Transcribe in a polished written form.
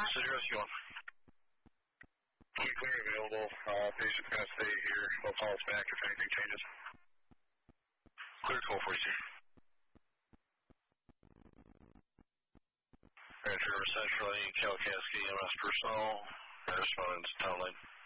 City, how's it going? Clear available. Patient's going to stay here. They'll call us back if anything changes. Clear 1242. Roger, Central, Calcasky, EMS personnel. Responding to town line.